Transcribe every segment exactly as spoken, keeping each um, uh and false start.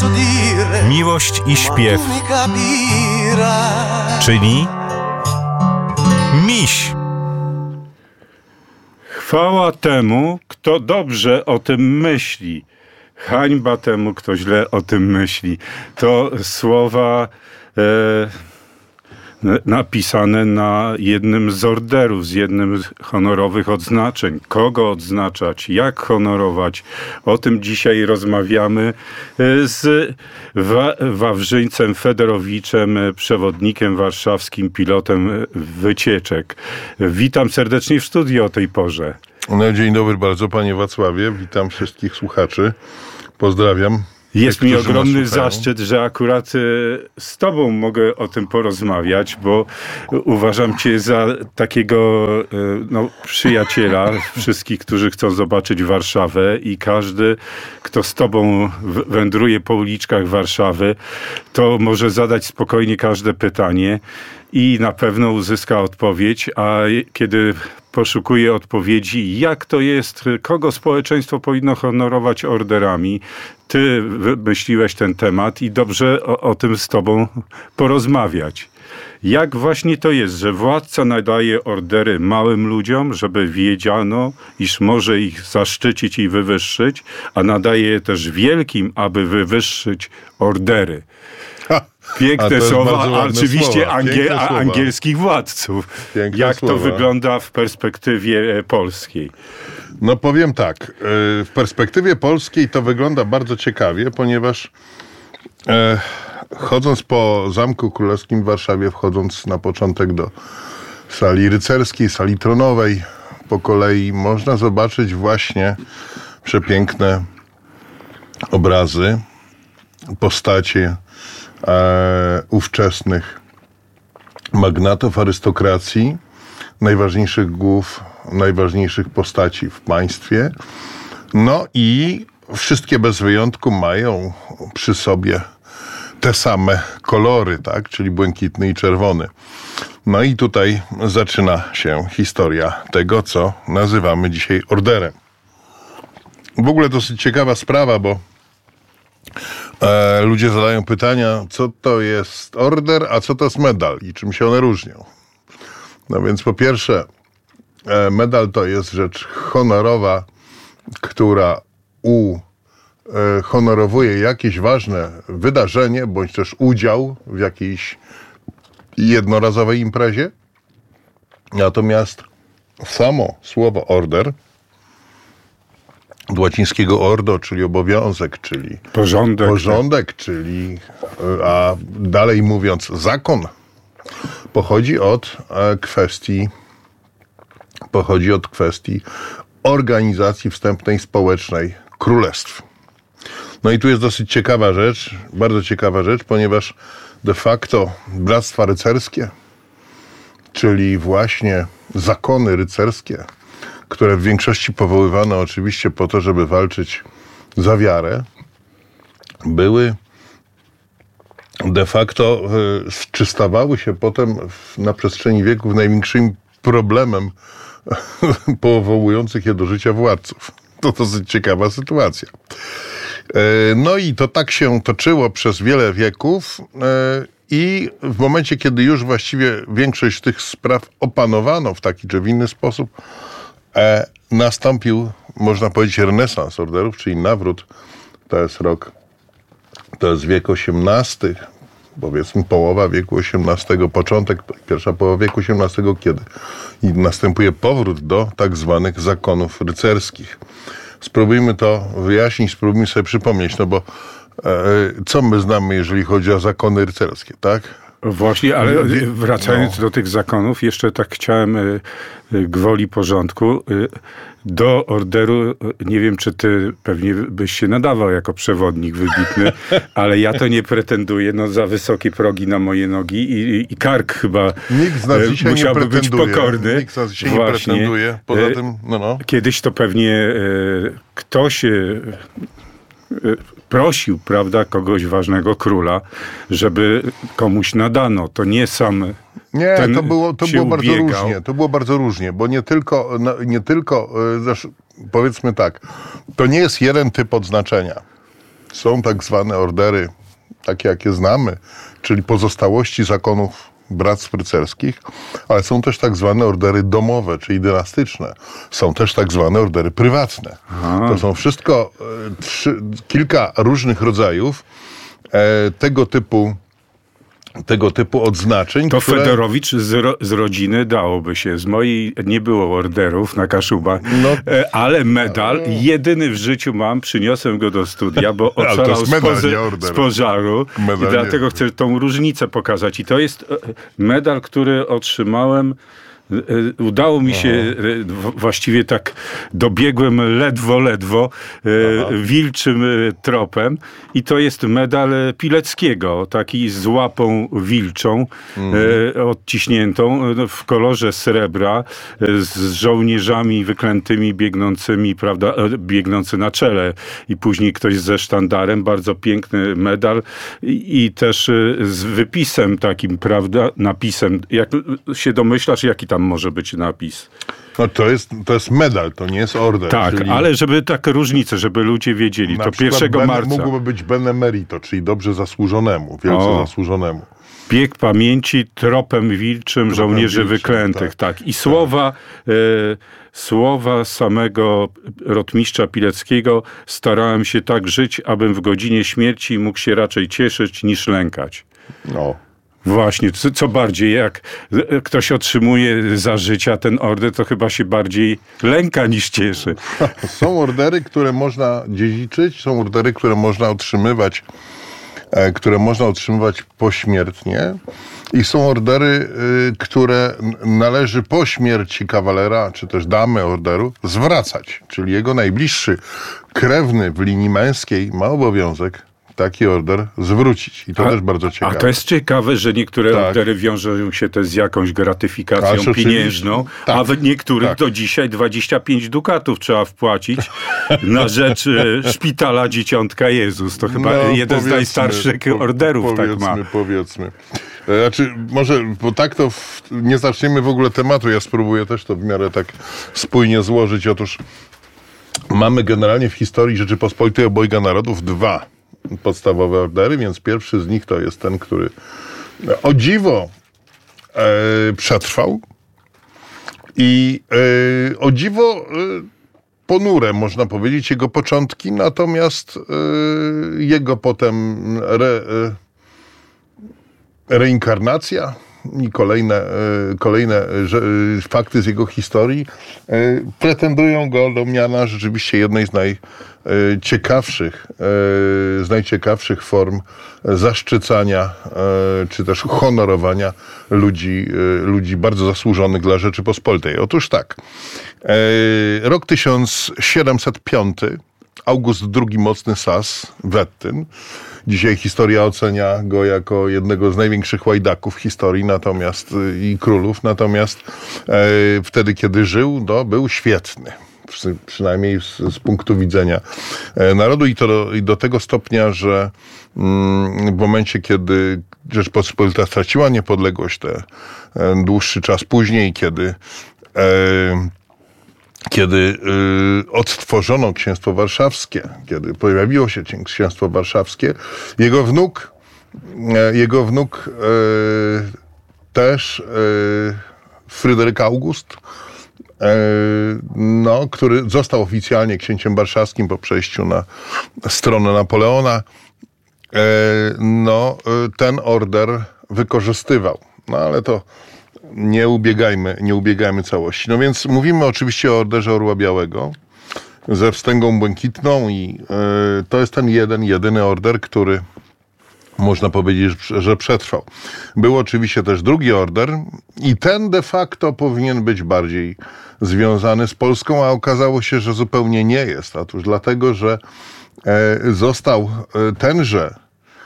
Miłość i śpiew, czyli miś. Chwała temu, kto dobrze o tym myśli. Hańba temu, kto źle o tym myśli. To słowa e, napisane na jednym z orderów, z jednym z honorowych odznaczeń. Kogo odznaczać, jak honorować. O tym dzisiaj rozmawiamy z Wa- Wawrzyńcem Federowiczem, przewodnikiem warszawskim, pilotem wycieczek. Witam serdecznie w studiu o tej porze. No, dzień dobry bardzo, panie Wacławie. Witam wszystkich słuchaczy. Pozdrawiam. Jest tych, mi którzy ogromny nas słuchają. zaszczyt, że akurat z tobą mogę o tym porozmawiać, bo uważam cię za takiego no, przyjaciela wszystkich, którzy chcą zobaczyć Warszawę, i każdy, kto z tobą wędruje po uliczkach Warszawy, to może zadać spokojnie każde pytanie i na pewno uzyska odpowiedź, a kiedy poszukuje odpowiedzi, jak to jest, kogo społeczeństwo powinno honorować orderami, ty wymyśliłeś ten temat i dobrze o, o tym z tobą porozmawiać. Jak właśnie to jest, że władca nadaje ordery małym ludziom, żeby wiedziano, iż może ich zaszczycić i wywyższyć, a nadaje je też wielkim, aby wywyższyć ordery. Ha, Piękne słowa, a oczywiście słowa. angie, a, słowa. angielskich władców. Piękne Jak słowa. to wygląda w perspektywie polskiej? No powiem tak, w perspektywie polskiej to wygląda bardzo ciekawie, ponieważ e, chodząc po Zamku Królewskim w Warszawie, wchodząc na początek do sali rycerskiej, sali tronowej, po kolei można zobaczyć właśnie przepiękne obrazy, postacie e, ówczesnych magnatów arystokracji, najważniejszych głów, najważniejszych postaci w państwie. No i wszystkie bez wyjątku mają przy sobie te same kolory, tak? Czyli błękitny i czerwony. No i tutaj zaczyna się historia tego, co nazywamy dzisiaj orderem. W ogóle dosyć ciekawa sprawa, bo e, ludzie zadają pytania, co to jest order, a co to jest medal i czym się one różnią. No więc po pierwsze, e, medal to jest rzecz honorowa, która uhonorowuje jakieś ważne wydarzenie, bądź też udział w jakiejś jednorazowej imprezie. Natomiast samo słowo order, od łacińskiego ordo, czyli obowiązek, czyli Porządek. porządek, czyli, a dalej mówiąc, zakon, pochodzi od e, kwestii, pochodzi od kwestii organizacji wstępnej społecznej królestw. No i tu jest dosyć ciekawa rzecz, bardzo ciekawa rzecz, ponieważ de facto bractwa rycerskie, czyli właśnie zakony rycerskie, które w większości powoływano oczywiście po to, żeby walczyć za wiarę, były de facto, czy stawały się potem na przestrzeni wieków największym problemem powołujących je do życia władców. To dosyć ciekawa sytuacja. No i to tak się toczyło przez wiele wieków i w momencie, kiedy już właściwie większość tych spraw opanowano w taki czy w inny sposób, nastąpił, można powiedzieć, renesans orderów, czyli nawrót. To jest rok, to jest wiek osiemnasty, powiedzmy połowa wieku osiemnastego, początek, pierwsza połowa wieku osiemnastego, kiedy i następuje powrót do tak zwanych zakonów rycerskich. Spróbujmy to wyjaśnić, spróbujmy sobie przypomnieć, no bo e, co my znamy, jeżeli chodzi o zakony rycerskie, tak? Właśnie, ale wracając no. do tych zakonów, jeszcze tak chciałem y, y, gwoli porządku. Y, do orderu, nie wiem, czy ty pewnie byś się nadawał jako przewodnik wybitny, ale ja to nie pretenduję. No za wysokie progi na moje nogi i, i kark chyba Nikt z nas dzisiaj musiałby nie być pokorny. Nikt z nas dzisiaj Właśnie. nie pretenduje. Poza tym, no no. Kiedyś to pewnie y, ktoś... Y, prosił, prawda, kogoś ważnego, króla, żeby komuś nadano. To nie sam Nie, ten to było, to się było bardzo ubiegał. różnie. To było bardzo różnie, bo nie tylko, no, nie tylko, zresztą, powiedzmy tak, to nie jest jeden typ odznaczenia. Są tak zwane ordery, takie jakie znamy, czyli pozostałości zakonów bractw rycerskich, ale są też tak zwane ordery domowe, czyli dynastyczne. Są też tak zwane ordery prywatne. Aha. To są wszystko e, trzy, kilka różnych rodzajów e, tego typu tego typu odznaczeń. To które... Fedorowicz z, ro, z rodziny dałoby się. Z mojej nie było orderów na Kaszubach, no, ale medal jedyny w życiu mam, przyniosłem go do studia, bo ocalał z, pozy, z pożaru medal i dlatego nie. Chcę tą różnicę pokazać. I to jest medal, który otrzymałem. Udało mi się, Aha. właściwie tak dobiegłem ledwo, ledwo Aha. wilczym tropem i to jest medal Pileckiego, taki z łapą wilczą, mhm. odciśniętą w kolorze srebra, z żołnierzami wyklętymi, biegnącymi, prawda, biegnący na czele i później ktoś ze sztandarem, bardzo piękny medal i, i też z wypisem takim, prawda, napisem. Jak się domyślasz, jaki tam może być napis? No to jest, to jest medal, to nie jest order. Tak, czyli... ale żeby tak różnice, żeby ludzie wiedzieli. Na to pierwszego marca. Mógłby być benemerito, czyli dobrze zasłużonemu, wielce o. zasłużonemu. Bieg pamięci tropem wilczym tropem żołnierzy wilczym, wyklętych. Tak. tak. I słowa, tak. E, słowa samego rotmistrza Pileckiego: starałem się tak żyć, abym w godzinie śmierci mógł się raczej cieszyć niż lękać. No. Właśnie, co, co bardziej, jak ktoś otrzymuje za życia ten order, to chyba się bardziej lęka niż cieszy. Są ordery, które można dziedziczyć, są ordery, które można otrzymywać, e, które można otrzymywać pośmiertnie i są ordery, y, które należy po śmierci kawalera, czy też damy orderu zwracać, czyli jego najbliższy krewny w linii męskiej ma obowiązek taki order zwrócić. I to a, też bardzo ciekawe. A to jest ciekawe, że niektóre tak. ordery wiążą się też z jakąś gratyfikacją Aż pieniężną, tak. a w niektórych tak. do dzisiaj dwadzieścia pięć dukatów trzeba wpłacić na rzecz szpitala Dzieciątka Jezus. To chyba no, jeden z najstarszych po, orderów powiedzmy, tak ma. Powiedzmy, Znaczy, może, bo tak to w, nie zaczniemy w ogóle tematu. Ja spróbuję też to w miarę tak spójnie złożyć. Otóż mamy generalnie w historii Rzeczypospolitej Obojga Narodów dwa podstawowe ordery, więc pierwszy z nich to jest ten, który o dziwo e, przetrwał i e, o dziwo e, ponure, można powiedzieć, jego początki, natomiast e, jego potem re, e, reinkarnacja i kolejne, e, kolejne że, fakty z jego historii e, pretendują go do miana rzeczywiście jednej z naj ciekawszych, z najciekawszych form zaszczycania czy też honorowania ludzi, ludzi bardzo zasłużonych dla Rzeczypospolitej. Otóż tak, rok tysiąc siedemset piąty, August drugi Mocny Sas, Wettyn. Dzisiaj historia ocenia go jako jednego z największych łajdaków historii natomiast i królów, natomiast e, wtedy, kiedy żył, no, był świetny. Przy, przynajmniej z, z punktu widzenia e, narodu i to do, i do tego stopnia, że mm, w momencie, kiedy Rzeczpospolita straciła niepodległość, te e, dłuższy czas później, kiedy e, Kiedy y, odtworzono Księstwo Warszawskie, kiedy pojawiło się Księstwo Warszawskie, jego wnuk, e, jego wnuk e, też e, Fryderyk August, e, no, który został oficjalnie księciem warszawskim po przejściu na stronę Napoleona, e, no, ten order wykorzystywał. No ale to Nie ubiegajmy, nie ubiegajmy całości. No więc mówimy oczywiście o orderze Orła Białego ze wstęgą błękitną i y, to jest ten jeden, jedyny order, który można powiedzieć, że przetrwał. Był oczywiście też drugi order i ten de facto powinien być bardziej związany z Polską, a okazało się, że zupełnie nie jest. Otóż dlatego, że y, został y, tenże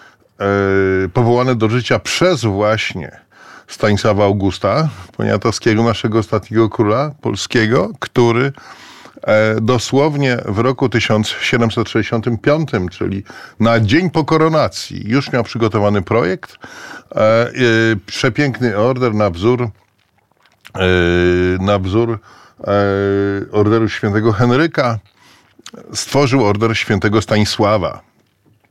y, powołany do życia przez właśnie Stanisława Augusta Poniatowskiego, naszego ostatniego króla polskiego, który e, dosłownie w roku tysiąc siedemset sześćdziesiątym piątym, czyli na dzień po koronacji, już miał przygotowany projekt, e, e, przepiękny order na wzór e, na wzór e, orderu świętego Henryka, stworzył order świętego Stanisława.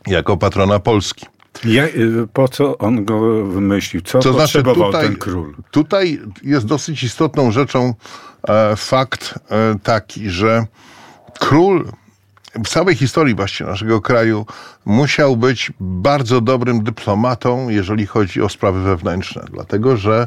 jako patrona Polski. Ja, po co on go wymyślił? Co to potrzebował znaczy tutaj, ten król? Tutaj jest dosyć istotną rzeczą e, fakt e, taki, że król w całej historii właściwie naszego kraju musiał być bardzo dobrym dyplomatą, jeżeli chodzi o sprawy wewnętrzne. Dlatego, że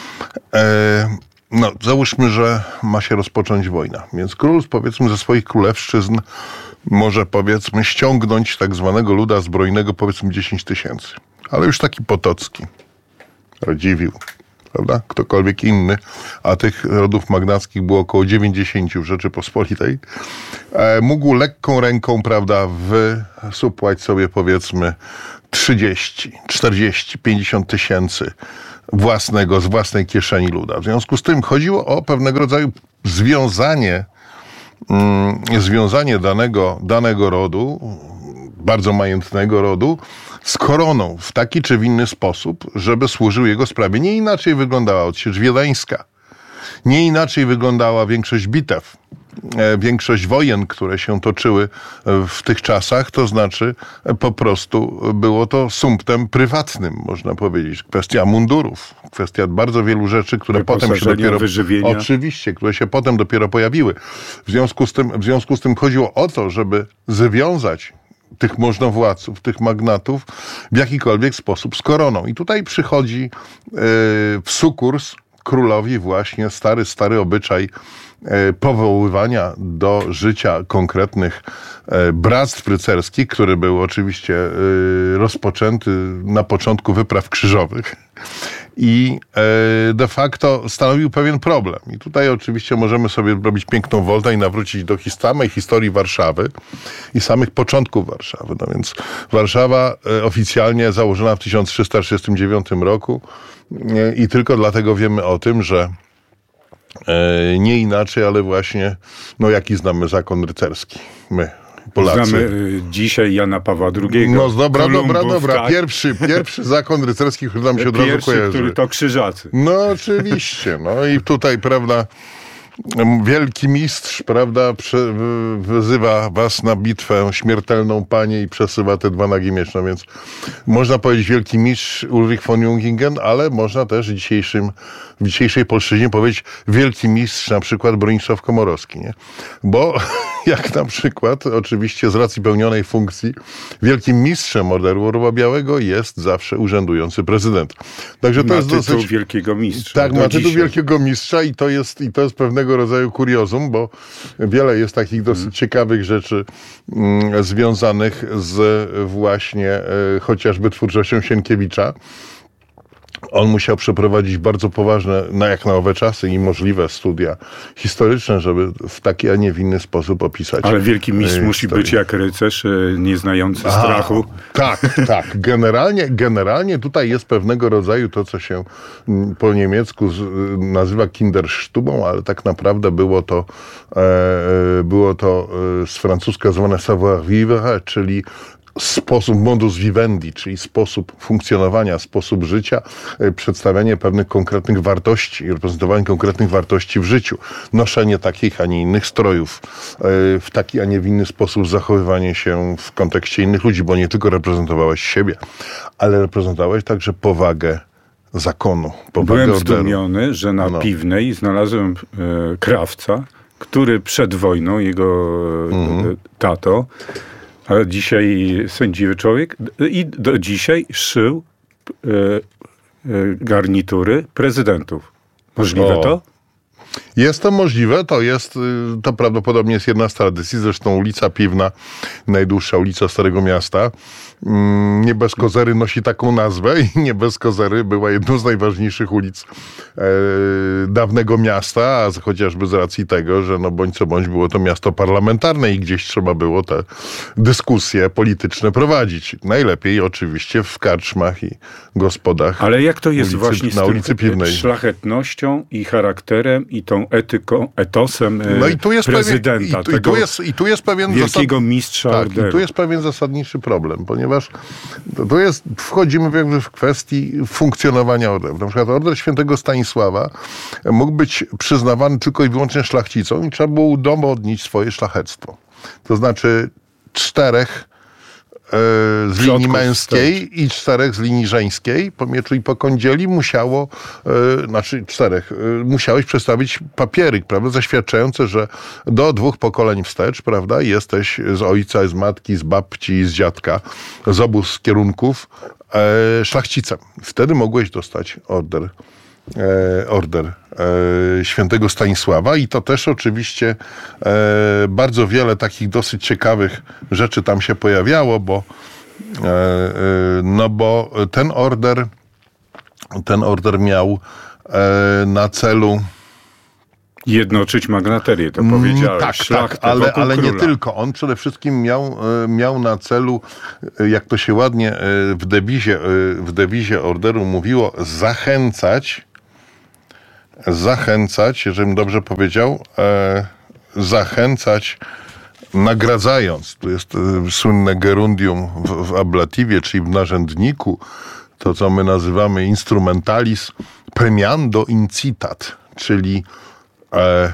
e, no, załóżmy, że ma się rozpocząć wojna. Więc król, powiedzmy, ze swoich królewszczyzn może, powiedzmy, ściągnąć tak zwanego luda zbrojnego, powiedzmy, dziesięć tysięcy. Ale już taki Potocki, Radziwiłł, prawda? Ktokolwiek inny, a tych rodów magnackich było około dziewięćdziesiąt w Rzeczypospolitej, e, mógł lekką ręką, prawda, wysupłać sobie, powiedzmy, trzydzieści, czterdzieści, pięćdziesiąt tysięcy własnego, z własnej kieszeni luda. W związku z tym chodziło o pewnego rodzaju związanie mm, związanie danego, danego rodu, bardzo majętnego rodu, z koroną w taki czy w inny sposób, żeby służył jego sprawie. Nie inaczej wyglądała odsiecz wiedeńska. Nie inaczej wyglądała większość bitew. Większość wojen, które się toczyły w tych czasach, to znaczy po prostu było to sumptem prywatnym, można powiedzieć. Kwestia mundurów, kwestia bardzo wielu rzeczy, które potem się dopiero... wyżywienia. Oczywiście, które się potem dopiero pojawiły. W związku z tym, w związku z tym chodziło o to, żeby związać tych możnowładców, tych magnatów w jakikolwiek sposób z koroną. I tutaj przychodzi yy, w sukurs królowi właśnie stary, stary obyczaj powoływania do życia konkretnych bractw rycerskich, który był oczywiście rozpoczęty na początku wypraw krzyżowych i de facto stanowił pewien problem. I tutaj oczywiście możemy sobie robić piękną woltę i nawrócić do samej historii Warszawy i samych początków Warszawy. No więc Warszawa oficjalnie założona w tysiąc trzysta trzydziestym dziewiątym roku i tylko dlatego wiemy o tym, że nie inaczej, ale właśnie, no jaki znamy zakon rycerski, my, Polacy. Znamy dzisiaj Jana Pawła drugiego. No dobra, Kolumbów, dobra, dobra. tak? Pierwszy, pierwszy zakon rycerski, który nam się od razu Pierwszy, kojarzy. który to krzyżacy. No oczywiście, no i tutaj, prawda, wielki mistrz, prawda, przy, wyzywa was na bitwę śmiertelną, panie, i przesyła te dwa nagi miecz. No więc można powiedzieć wielki mistrz Ulrich von Jungingen, ale można też w, dzisiejszym, w dzisiejszej polszczyźnie powiedzieć wielki mistrz na przykład Bronisław Komorowski, nie? Bo jak na przykład, oczywiście z racji pełnionej funkcji, wielkim mistrzem Orderu Orła Białego jest zawsze urzędujący prezydent. Także to ma jest tytuł dosyć... wielkiego mistrza. Tak, ma tytuł dzisiaj. wielkiego mistrza i to jest, i to jest pewnego rodzaju kuriozum, bo wiele jest takich dosyć hmm. ciekawych rzeczy mm, związanych z właśnie e, chociażby twórczością Sienkiewicza. On musiał przeprowadzić bardzo poważne, na jak na owe czasy, i możliwe studia historyczne, żeby w taki, a nie w inny sposób opisać. Ale wielki mistrz e, musi być jak rycerz, e, nieznający strachu. A, tak, tak. Generalnie, generalnie tutaj jest pewnego rodzaju to, co się m, po niemiecku z, nazywa Kinderstubą, ale tak naprawdę było to, e, było to e, z francuska zwane savoir-vivre, czyli sposób modus vivendi, czyli sposób funkcjonowania, sposób życia, przedstawianie pewnych konkretnych wartości i reprezentowanie konkretnych wartości w życiu. Noszenie takich, a nie innych strojów, w taki, a nie w inny sposób zachowywanie się w kontekście innych ludzi, bo nie tylko reprezentowałeś siebie, ale reprezentowałeś także powagę zakonu, powagę Byłem orderu. zdumiony, że na no. Piwnej znalazłem e, krawca, który przed wojną, jego mm. e, tato, ale dzisiaj sędziwy człowiek, i do dzisiaj szył e, e, garnitury prezydentów. Możliwe o. to? Jest to możliwe, to jest, to prawdopodobnie jest jedna z tradycji, zresztą ulica Piwna, najdłuższa ulica Starego Miasta, nie bez kozery nosi taką nazwę i nie bez kozery była jedną z najważniejszych ulic e, dawnego miasta, a chociażby z racji tego, że no bądź co bądź było to miasto parlamentarne i gdzieś trzeba było te dyskusje polityczne prowadzić. Najlepiej oczywiście w karczmach i gospodach. Ale jak to jest ulicy, właśnie z na tym ulicy Piwnej. Szlachetnością i charakterem i tą etyką, etosem no i tu jest prezydenta, pewien, i tu, tego i tu jest, i tu jest pewien wielkiego zasad... mistrza tak, orderu. I tu jest pewien zasadniczy problem, ponieważ to, to jest, wchodzimy jakby w kwestii funkcjonowania orderów. Na przykład order świętego Stanisława mógł być przyznawany tylko i wyłącznie szlachcicom i trzeba było udowodnić swoje szlachectwo. To znaczy czterech z linii męskiej i czterech z linii żeńskiej, po mieczu i po kądzieli musiało, e, znaczy czterech, e, musiałeś przedstawić papiery, prawda, zaświadczające, że do dwóch pokoleń wstecz, prawda, jesteś z ojca, z matki, z babci, z dziadka, z obu z kierunków e, szlachcicem. Wtedy mogłeś dostać order. E, order e, świętego Stanisława i to też oczywiście e, bardzo wiele takich dosyć ciekawych rzeczy tam się pojawiało, bo e, e, no bo ten order ten order miał e, na celu jednoczyć magnaterię, to powiedziałeś. Tak, tak, ale, ale nie tylko. On przede wszystkim miał, miał na celu, jak to się ładnie w dewizie, w dewizie orderu mówiło, zachęcać zachęcać, żebym dobrze powiedział, e, zachęcać, nagradzając, tu jest e, słynne gerundium w, w ablatywie, czyli w narzędniku, to co my nazywamy instrumentalis premiando incitat, czyli e,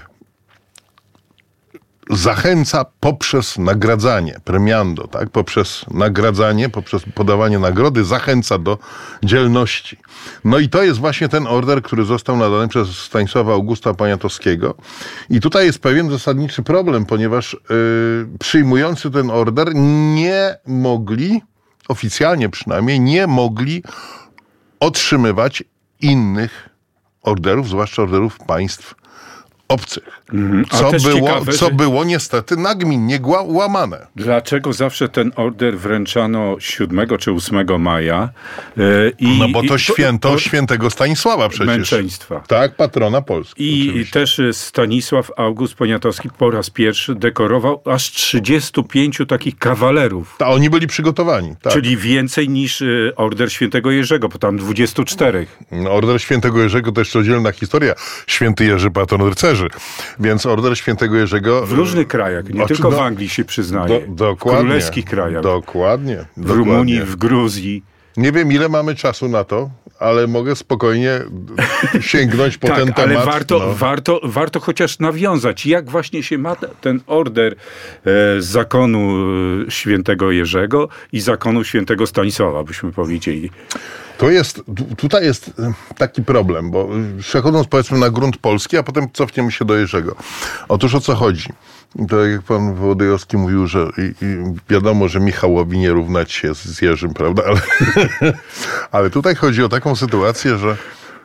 zachęca poprzez nagradzanie, premiando, tak? Poprzez nagradzanie, poprzez podawanie nagrody, zachęca do dzielności. No i to jest właśnie ten order, który został nadany przez Stanisława Augusta Poniatowskiego. I tutaj jest pewien zasadniczy problem, ponieważ yy, przyjmujący ten order nie mogli, oficjalnie przynajmniej, nie mogli otrzymywać innych orderów, zwłaszcza orderów państw obcych. Mm, co było, ciekawe, co że... było niestety nagminnie łamane. Dlaczego zawsze ten order wręczano siódmego czy ósmego maja? Yy, i, no bo to i, święto to, świętego Stanisława przecież. Męczeństwa. Tak, patrona Polski. I, I też Stanisław August Poniatowski po raz pierwszy dekorował aż trzydziestu pięciu takich kawalerów. A oni byli przygotowani. Tak. Czyli więcej niż y, order świętego Jerzego, bo tam dwudziestu czterech. No, order świętego Jerzego to jeszcze oddzielna historia. Święty Jerzy, patron rycerzy. Więc order świętego Jerzego... W różnych krajach, nie tylko w Anglii się przyznaje. Do, dokładnie. W królewskich krajach. Dokładnie. W dokładnie. Rumunii, w Gruzji. Nie wiem, ile mamy czasu na to, ale mogę spokojnie sięgnąć po tak, ten temat. Ale warto, no. warto, warto chociaż nawiązać, jak właśnie się ma ten order e, z zakonu świętego Jerzego i zakonu świętego Stanisława, byśmy powiedzieli. To jest, tutaj jest taki problem, bo przechodząc powiedzmy na grunt polski, a potem cofniemy się do Jerzego. Otóż o co chodzi? To jak pan Wołodyjowski mówił, że i, i wiadomo, że Michałowi nie równać się z Jerzym, prawda? Ale, ale tutaj chodzi o taką sytuację, że,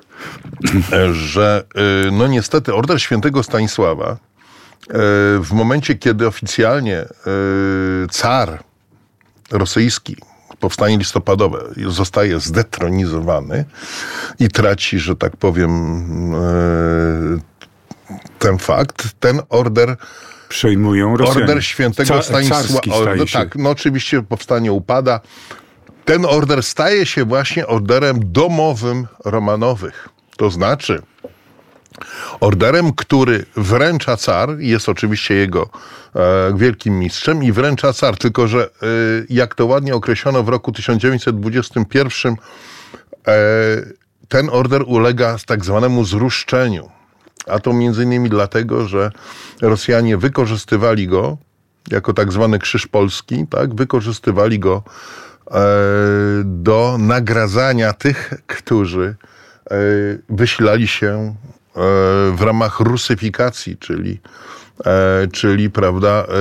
że no niestety order świętego Stanisława w momencie, kiedy oficjalnie car rosyjski, powstanie listopadowe zostaje zdetronizowany i traci, że tak powiem, ten fakt, ten order przejmują Rosjanie. Order świętego Ca- Stanisława. Tak, no oczywiście powstanie upada. Ten order staje się właśnie orderem domowym Romanowych. To znaczy orderem, który wręcza car, jest oczywiście jego e, wielkim mistrzem i wręcza car, tylko że e, jak to ładnie określono w roku tysiąc dziewięćset dwudziestym pierwszym, e, ten order ulega tak zwanemu zruszczeniu. A to między innymi dlatego, że Rosjanie wykorzystywali go jako tak zwany Krzyż Polski, tak? Wykorzystywali go e, do nagradzania tych, którzy e, wysilali się w ramach rusyfikacji, czyli, e, czyli prawda, e,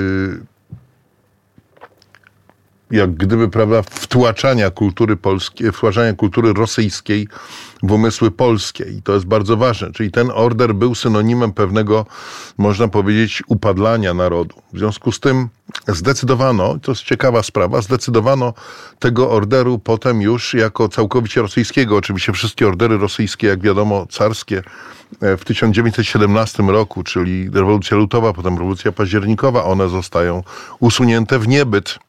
jak gdyby, prawda, wtłaczania kultury polskiej, wtłaczania kultury rosyjskiej w umysły polskie. I to jest bardzo ważne. Czyli ten order był synonimem pewnego, można powiedzieć, upadlania narodu. W związku z tym zdecydowano, to jest ciekawa sprawa, zdecydowano tego orderu potem już jako całkowicie rosyjskiego. Oczywiście wszystkie ordery rosyjskie, jak wiadomo, carskie w tysiąc dziewięćset siedemnastym roku, czyli rewolucja lutowa, potem rewolucja październikowa, one zostają usunięte w niebyt.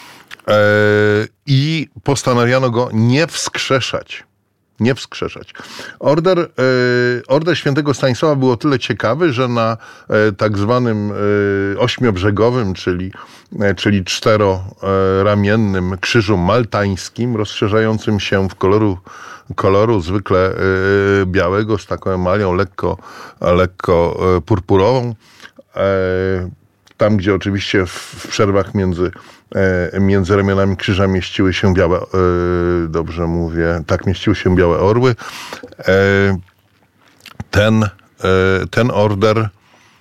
I postanowiono go nie wskrzeszać. Nie wskrzeszać. Order, e, order świętego Stanisława był o tyle ciekawy, że na e, tak zwanym e, ośmiobrzegowym, czyli, e, czyli czteroramiennym krzyżu maltańskim, rozszerzającym się w koloru, koloru zwykle e, białego, z taką emalią lekko, lekko e, purpurową, e, tam, gdzie oczywiście w, w przerwach między e, między ramionami krzyża mieściły się białe, e, dobrze mówię, tak, mieściły się białe orły. E, ten, e, ten order e,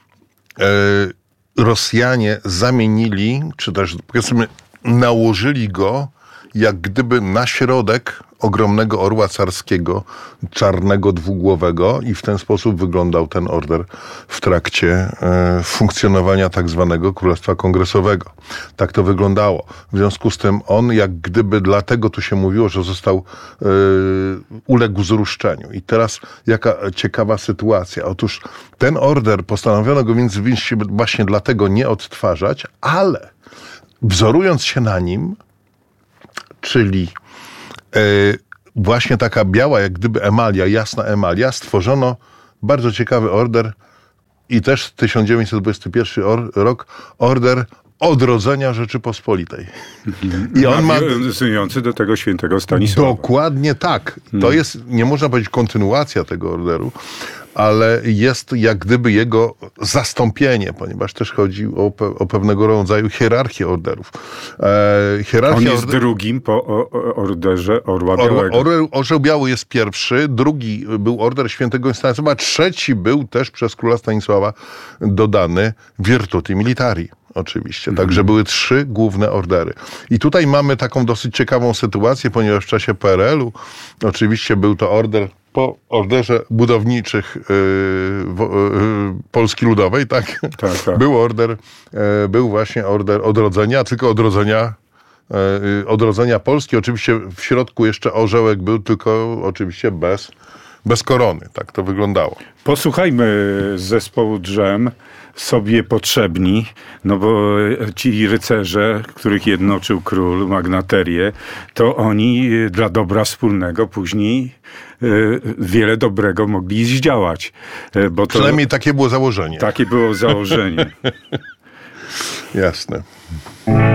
Rosjanie zamienili, czy też powiedzmy nałożyli go jak gdyby na środek ogromnego orła carskiego, czarnego, dwugłowego, i w ten sposób wyglądał ten order w trakcie e, funkcjonowania tak zwanego Królestwa Kongresowego. Tak to wyglądało. W związku z tym on jak gdyby, dlatego tu się mówiło, że został, e, uległ zruszczeniu. I teraz jaka ciekawa sytuacja. Otóż ten order postanowiono go więc właśnie dlatego nie odtwarzać, ale wzorując się na nim, czyli e, właśnie taka biała, jak gdyby emalia, jasna emalia, stworzono bardzo ciekawy order i też tysiąc dziewięćset dwudziesty pierwszy or, rok, order Odrodzenia Rzeczypospolitej. I on ma nawiązujący do tego świętego Stanisława. Dokładnie tak. To jest, nie można powiedzieć kontynuacja tego orderu, ale jest jak gdyby jego zastąpienie, ponieważ też chodzi o, pe o pewnego rodzaju hierarchię orderów. E, hierarchia On jest order... drugim po o, o, orderze Orła Białego. Or, or, Orzeł Biały jest pierwszy, drugi był order świętego Stanisława, trzeci był też przez króla Stanisława dodany Virtuti Militari. Oczywiście. Mhm. Także były trzy główne ordery. I tutaj mamy taką dosyć ciekawą sytuację, ponieważ w czasie P R L-u oczywiście był to order po orderze budowniczych yy, yy, Polski Ludowej, tak? Tak, tak. Był order, yy, był właśnie order odrodzenia, tylko odrodzenia yy, odrodzenia Polski. Oczywiście w środku jeszcze orzełek był, tylko oczywiście bez, bez korony. Tak to wyglądało. Posłuchajmy zespołu Dżem, Sobie potrzebni, no bo ci rycerze, których jednoczył król, magnaterię, to oni dla dobra wspólnego później y, wiele dobrego mogli zdziałać. Bo to, przynajmniej takie było założenie. Takie było założenie. Jasne.